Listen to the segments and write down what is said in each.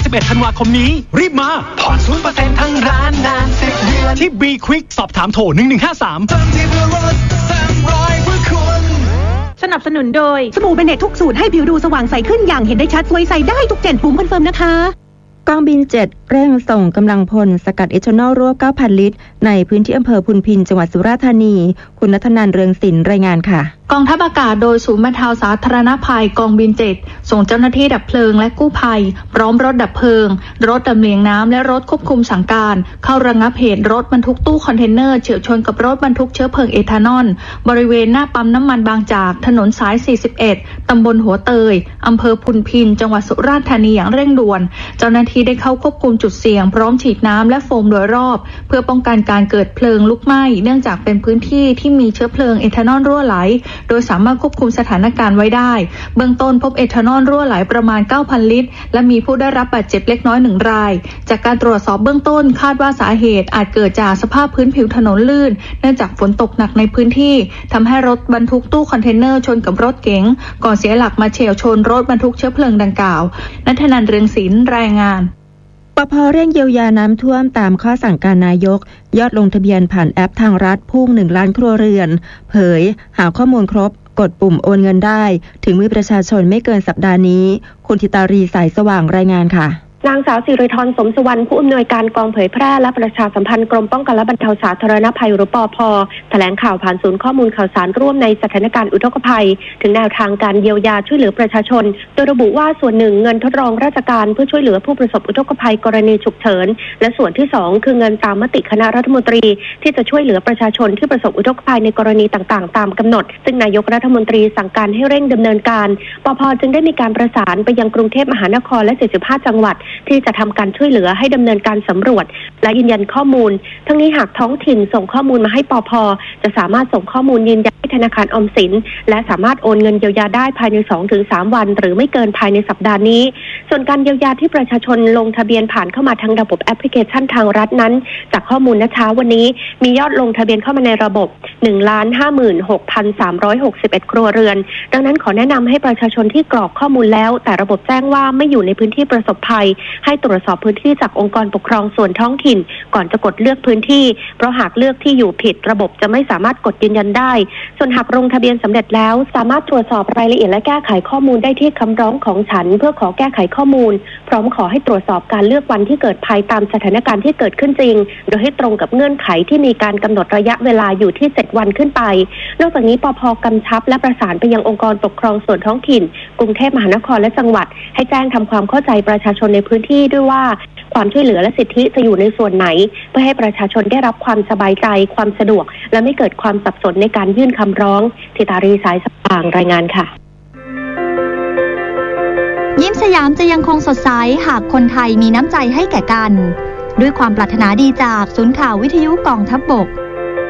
11 ธันวาคมนี้รีบมาผ่อน 0% ทั้งร้านนาน10 เดือนที่ B Quick สอบถามโทร 1153 สนับสนุนโดยสบู่เบเนตทุกสูตรให้ผิวดูสว่างใสขึ้นอย่างเห็นได้ชัดสวยใสได้ทุก7ปุ่มคอนเฟิร์มนะคะกองบิน7เร่งส่งกำลังพลสกัดเอทานอลรั่ว 9,000 ลิตรในพื้นที่อำเภอพุนพินจังหวัดสุราษฎร์ธานีคุณณัฐนันท์เรืองศิลป์รายงานค่ะกองทัพอากาศโดยศูนย์บรรเทาสาธารณภัยกองบิน7ส่งเจ้าหน้าที่ดับเพลิงและกู้ภัยพร้อมรถดับเพลิงรถลำเลียงน้ำและรถควบคุมสั่งการเข้าระงับเหตุรถบรรทุกตู้คอนเทนเนอร์เฉี่ยวชนกับรถบรรทุกเชื้อเพลิงเอทานอลบริเวณหน้าปั๊มน้ำมันบางจากถนนสาย41ตำบลหัวเตยอำเภอพุนพินจังหวัดสุราษฎร์ธานีอย่างเร่งด่วนเจ้าหน้าที่ได้เข้าควบคุมจุดเสี่ยงพร้อมฉีดน้ำและโฟมโดยรอบเพื่อป้องกันการเกิดเพลิงลุกไหม้เนื่องจากเป็นพื้นที่ที่มีเชื้อเพลิงเอทานอลรั่วไหลโดยสามารถควบคุมสถานการณ์ไว้ได้เบื้องต้นพบเอทานอลรั่วไหลประมาณ 9,000 ลิตรและมีผู้ได้รับบาดเจ็บเล็กน้อย1รายจากการตรวจสอบเบื้องต้นคาดว่าสาเหตุอาจเกิดจากสภาพพื้นผิวถนนลื่นเนื่องจากฝนตกหนักในพื้นที่ทำให้รถบรรทุกตู้คอนเทนเนอร์ชนกับรถเก๋งก่อนเสียหลักมาเฉี่ยวชนรถบรรทุกเชื้อเพลิงดังกล่าวณัฐนันท์ เรืองศิลป์รายงานปภ.เร่งเยียวยาน้ำท่วมตามข้อสั่งการนายกยอดลงทะเบียนผ่านแอปทางรัฐพุ่ง1 ล้านครัวเรือนเผยหาข้อมูลครบกดปุ่มโอนเงินได้ถึงมือประชาชนไม่เกินสัปดาห์นี้คุณธิตารีสายสว่างรายงานค่ะนางสาวสิริธรสมสุวรรณผู้อำนวยการกองเผยแพร่และประชาสัมพันธ์กรมป้องกันและบรรเทาสาธารณภัยหรือปภ.แถลงข่าวผ่านศูนย์ข้อมูลข่าวสารร่วมในสถานการณ์อุทกภัยถึงแนวทางการเยียวยาช่วยเหลือประชาชนโดยระบุว่าส่วนหนึ่งเงินทดลองราชการเพื่อช่วยเหลือผู้ประสบอุทกภัยกรณีฉุกเฉินและส่วนที่2คือเงินตามมติคณะรัฐมนตรีที่จะช่วยเหลือประชาชนที่ประสบอุทกภัยในกรณีต่างๆตามกำหนดซึ่งนายกรัฐมนตรีสั่งการให้เร่งดำเนินการปภ.จึงได้มีการประสานไปยังกรุงเทพมหานครและ75จังหวัดที่จะทำการช่วยเหลือให้ดำเนินการสำรวจและยืนยันข้อมูลทั้งนี้หากท้องถิ่นส่งข้อมูลมาให้ปภ.จะสามารถส่งข้อมูลยืนยันให้ธนาคารออมสินและสามารถโอนเงินเยียวยาได้ภายใน 2-3 วันหรือไม่เกินภายในสัปดาห์นี้ส่วนการเยียวยาที่ประชาชนลงทะเบียนผ่านเข้ามาทางระบบแอปพลิเคชันทางรัฐนั้นจากข้อมูลณเช้าวันนี้มียอดลงทะเบียนเข้ามาในระบบ 156,361 ครัวเรือนดังนั้นขอแนะนำให้ประชาชนที่กรอกข้อมูลแล้วแต่ระบบแจ้งว่าไม่อยู่ในพื้นที่ประสบภัยให้ตรวจสอบพื้นที่จากองค์กรปกครองส่วนท้องถิ่นก่อนจะกดเลือกพื้นที่เพราะหากเลือกที่อยู่ผิดระบบจะไม่สามารถกดยืนยันได้ส่วนหากลงทะเบียนสำเร็จแล้วสามารถตรวจสอบรายละเอียดและแก้ไขข้อมูลได้ที่คำร้องของฉันเพื่อขอแก้ไขข้อมูลพร้อมขอให้ตรวจสอบการเลือกวันที่เกิดภัยตามสถานการณ์ที่เกิดขึ้นจริงโดยให้ตรงกับเงื่อนไขที่มีการกำหนดระยะเวลาอยู่ที่7 วันขึ้นไปนอกจากนี้ปภ.กำชับและประสานไปยังองค์กรปกครองส่วนท้องถิ่นกรุงเทพมหานครและจังหวัดให้แจ้งทำความเข้าใจประชาชนในพื้นที่ด้วยว่าความช่วยเหลือและสิทธิจะอยู่ในส่วนไหนเพื่อให้ประชาชนได้รับความสบายใจความสะดวกและไม่เกิดความสับสนในการยื่นคำร้องธิตารีสายสว่างรายงานค่ะยิ้มสยามจะยังคงสดใสหากคนไทยมีน้ำใจให้แก่กันด้วยความปรารถนาดีจากศูนย์ข่าววิทยุกองทัพบก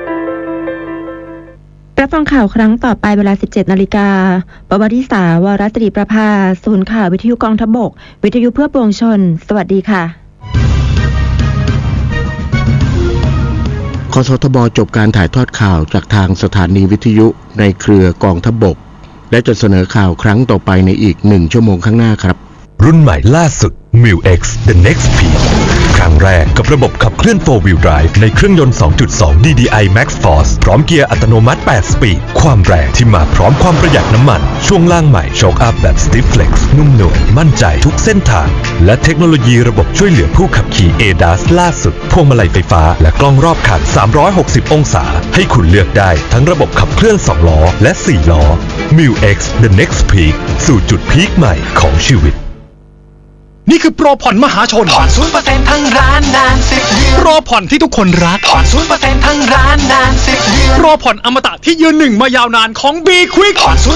รับฟังข่าวครั้งต่อไปเวลา 17 นาฬิกาปวริษาวรตรีประภาศูนย์ข่าววิทยุกองทัพบกวิทยุเพื่อปวงชนสวัสดีค่ะคสทบ.จบการถ่ายทอดข่าวจากทางสถานีวิทยุในเครือกองทัพบกและจะเสนอข่าวครั้งต่อไปในอีก1 ชั่วโมงข้างหน้าครับรุ่นใหม่ล่าสุด MIL-X The Next Peak ครั้งแรกกับระบบขับเคลื่อน 4-wheel drive ในเครื่องยนต์ 2.2 DDI Max Force พร้อมเกียร์อัตโนมัติ8 สปีดความแรงที่มาพร้อมความประหยัดน้ำมันช่วงล่างใหม่โชคอัพแบบ Stiff Flex นุ่มนวลมั่นใจทุกเส้นทางและเทคโนโลยีระบบช่วยเหลือผู้ขับขี่ ADAS ล่าสุดพวงมาลัยไฟฟ้าและกล้องรอบคัน360 องศาให้คุณเลือกได้ทั้งระบบขับเคลื่อน2 ล้อและ4 ล้อ MIL-X The Next Peak สู่จุดพีคใหม่ของชีวิตนี่คือโปรผ่อนมหาชนผ่อน 0% ทั้งร้านนาน10 เดือนโปรผ่อนที่ทุกคนรักผ่อน 0% ทั้งร้านนาน10 เดือนโปรผ่อนอมตะที่ยืนหนึ่งมายาวนานของ B Quick ผ่อน